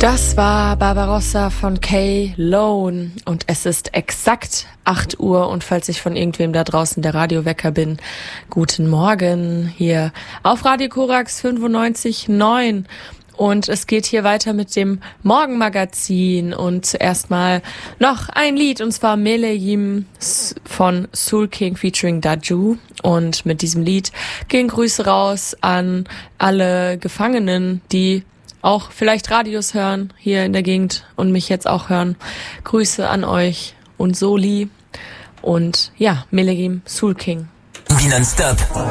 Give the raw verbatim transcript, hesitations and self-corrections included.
Das war Barbarossa von Kay Lone und es ist exakt acht Uhr und falls ich von irgendwem da draußen der Radiowecker bin, guten Morgen hier auf Radio Korax fünfundneunzig Komma neun und es geht hier weiter mit dem Morgenmagazin und zuerst mal noch ein Lied und zwar Meleyim von Soul King featuring Daju und mit diesem Lied gehen Grüße raus an alle Gefangenen, die auch vielleicht Radios hören hier in der Gegend und mich jetzt auch hören. Grüße an euch und Soli und ja, Meleyim, Soul King. Non-stop.